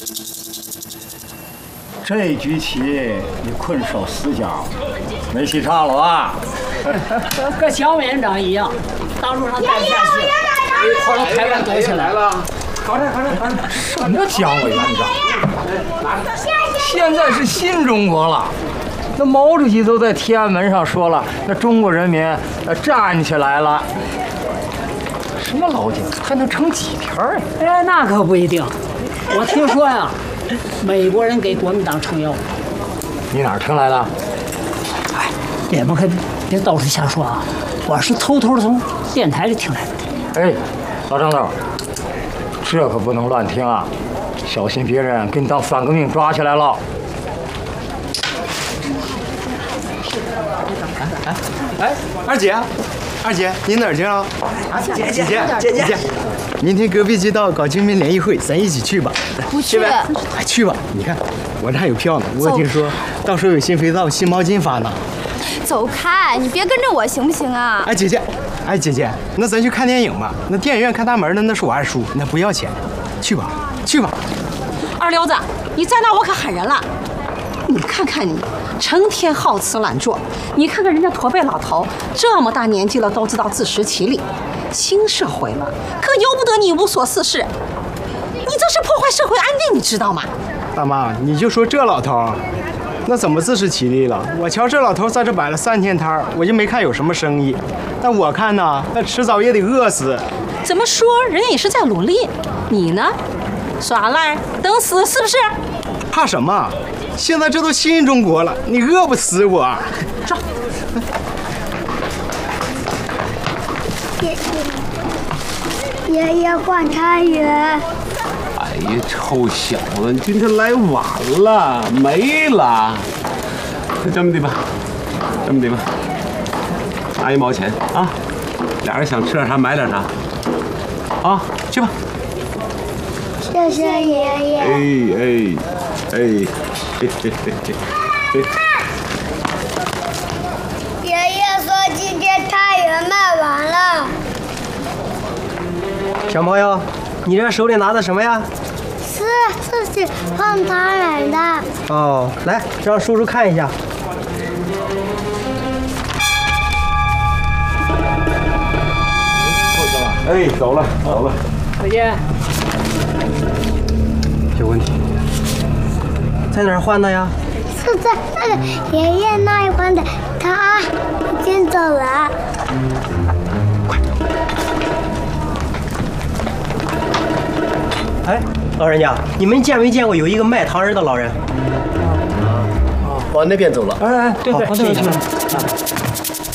这局棋你困守死角，没戏唱了啊！ 跟小委员长一样，当路上带不下去，跑到台湾躲起来了。 好的。 什么蒋委员长？现在是新中国了。那毛主席都在天安门上说了，那中国人民站起来了。什么老蒋还能撑几天啊？ 哎，那可不一定。我听说呀，美国人给国民党撑腰。 你哪儿听来的？ 哎，也不可别到处瞎说啊！我是偷偷的从电台里听来的。 哎，老张头，这可不能乱听啊，小心别人给你当反革命抓起来了。 哎，二姐，你哪儿去啊？姐，明天隔壁街道搞军民联谊会，咱一起去吧。 不去。 哎，去吧！你看，我这还有票呢。我听说到时候有新肥皂、新毛巾发呢。 走开，你别跟着我行不行啊？ 哎，姐姐，那咱去看电影吧。那电影院看大门的那是我二叔，那不要钱。去吧。 二流子，你在那我可喊人了。你看看你，成天好吃懒做。你看看人家驼背老头，这么大年纪了都知道自食其力。新社会了，可由不得你无所事事。你这是破坏社会安定，你知道吗？ 大妈，你就说这老头，那怎么自食其力了？我瞧这老头在这摆了3天摊儿，我就没看有什么生意。但我看呢，那迟早也得饿死。 怎么说，人家也是在努力。你呢，耍赖等死是不是？ 怕什么？现在这都新中国了，你饿不死我。 走。 爷爷换餐员。 哎呀，臭小子，你今天来晚了，没了。这么的吧，拿1毛钱啊，俩人想吃点啥买点啥，啊，去吧。 谢谢爷爷。爷爷说今天汤圆卖完了。 小朋友，你这手里拿的什么呀？ 是换汤圆的。 哦，来，让叔叔看一下。 哎，走了。 再见。 有问题。在哪儿换的呀？ 是在那个爷爷那一换的，他已经走了。 哎，老人家，你们见没见过有一个卖糖人的老人？ 往那边走了。 哎，对， 好， 去。